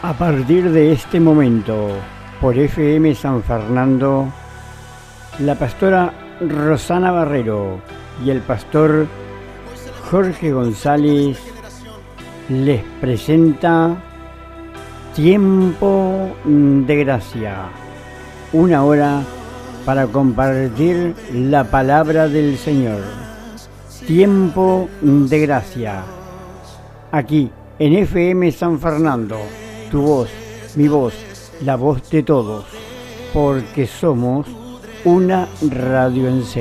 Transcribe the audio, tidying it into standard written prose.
A partir de este momento, por FM San Fernando, la pastora Rosana Barrero y el pastor Jorge González les presenta Tiempo de Gracia, una hora para compartir la palabra del Señor. Tiempo de Gracia, aquí en FM San Fernando, tu voz, mi voz, la voz de todos, porque somos una radio en serio.